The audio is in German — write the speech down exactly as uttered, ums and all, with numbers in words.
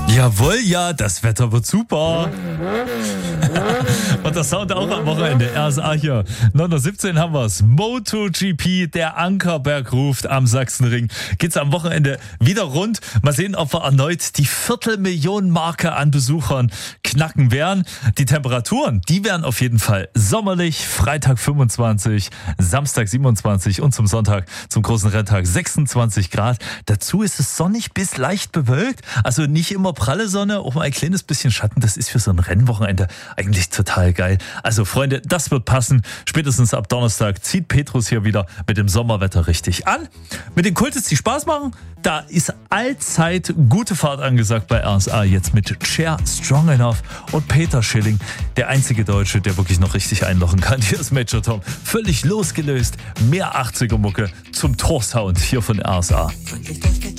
Jawohl, ja, das Wetter wird super. Und der Sound auch am Wochenende. R S A hier. neun Uhr siebzehn haben wir's. MotoGP, der Ankerberg ruft am Sachsenring. Geht's am Wochenende wieder rund. Mal sehen, ob wir erneut die Viertelmillion-Marke an Besuchern knacken werden. Die Temperaturen, die werden auf jeden Fall sommerlich. Freitag fünfundzwanzig, Samstag siebenundzwanzig und zum Sonntag, zum großen Renntag sechsundzwanzig Grad. Dazu ist es sonnig bis leicht bewölkt. Also nicht immer pralle Sonne, auch mal ein kleines bisschen Schatten. Das ist für so ein Rennwochenende eigentlich total geil. Also Freunde, das wird passen. Spätestens ab Donnerstag zieht Petrus hier wieder mit dem Sommerwetter richtig an. Mit den Kultis, die Spaß machen, da ist allzeit gute Fahrt angesagt bei R S A. Jetzt mit Cher, Strong Enough und Peter Schilling. Der einzige Deutsche, der wirklich noch richtig einlochen kann. Hier ist Major Tom. Völlig losgelöst. Mehr achtziger Mucke zum Torsound hier von R S A.